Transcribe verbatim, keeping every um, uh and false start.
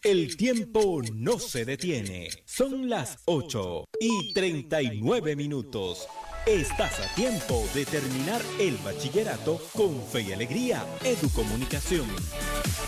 El tiempo no se detiene. Son las ocho y treinta y nueve minutos. Estás a tiempo de terminar el bachillerato con fe y alegría. Educomunicación.